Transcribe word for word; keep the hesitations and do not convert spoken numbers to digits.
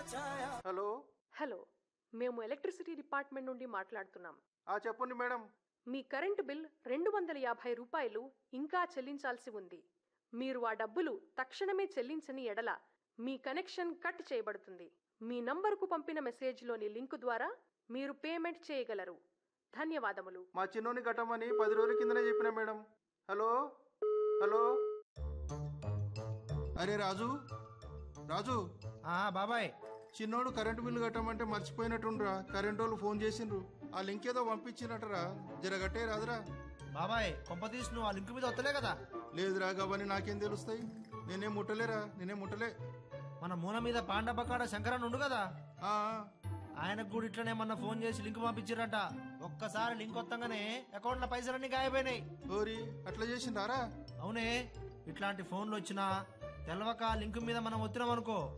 Hello hello, మేము electricity department నుండి మాట్లాడుతున్నాం. ఆ చెప్పండి మేడం. మీ కరెంటు బిల్ రెండు వందల యాభై రూపాయలు ఇంకా చెల్లించాల్సి ఉంది. మీరు ఆ డబ్బులు తక్షణమే చెల్లించని ఎడల మీ కనెక్షన్ కట్ చేయబడుతుంది. మీ నంబరుకు పంపిన మెసేజ్లోని లింకు ద్వారా మీరు పేమెంట్ చేయగలరు. ధన్యవాదములు. మా చిన్నోని కట్టమని పది రోజుల కిందనే చెప్పిన మేడం. హలో హలో అరే రాజు రాజు ఆ బాబాయ్, చిన్నోడు కరెంటు బిల్లు కట్టమంటే మర్చిపోయినట్టుండ్రా. కరెంటు వాళ్ళు ఫోన్ చేసిండ్రు. ఆ లింక్ ఏదో పంపించినట్టరా, జరగట్టే రాదురా. బాబాయ్ కొంపతీసి నువ్వు ఆ లింక్ మీద వస్తలే కదా? లేదురా, గవని నాకేం తెలుస్తాయి. నేనేం ముట్టలేరా, నేనేం ముట్టలే. మన మూల మీద పాండపకాడ శంకరన్ ఉండు కదా, ఆ ఆయనకు కూడా ఇట్లనే మొన్న ఫోన్ చేసి లింక్ పంపించారట. ఒక్కసారి లింక్ వస్తాగానే అకౌంట్ లో పైసలన్నీ గాయపోయినాయి. ఓరి అట్లా చేసిండారా? అవునే, ఇట్లాంటి ఫోన్లు వచ్చినా తెలవక లింక్ మీద మనం వచ్చినాం అనుకో,